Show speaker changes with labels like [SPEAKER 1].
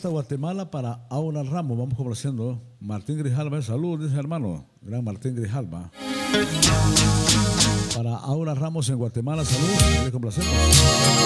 [SPEAKER 1] hasta Guatemala para Aura Ramos. Vamos complaciendo. Martín Grijalva, saludos, dice hermano. Gran Martín Grijalva. Para Aura Ramos en Guatemala, saludos. Le complacemos.